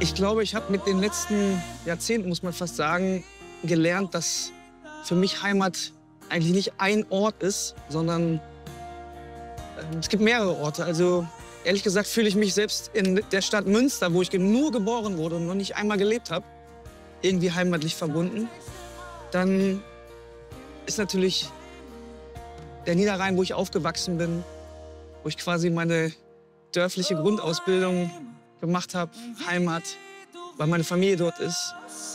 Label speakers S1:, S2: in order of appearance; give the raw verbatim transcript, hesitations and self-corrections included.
S1: Ich glaube, ich habe mit den letzten Jahrzehnten, muss man fast sagen, gelernt, dass für mich Heimat eigentlich nicht ein Ort ist, sondern äh, es gibt mehrere Orte. Also ehrlich gesagt fühle ich mich selbst in der Stadt Münster, wo ich nur geboren wurde und noch nicht einmal gelebt habe, irgendwie heimatlich verbunden. Dann ist natürlich der Niederrhein, wo ich aufgewachsen bin, wo ich quasi meine dörfliche Grundausbildung gemacht habe, Heimat, weil meine Familie dort ist.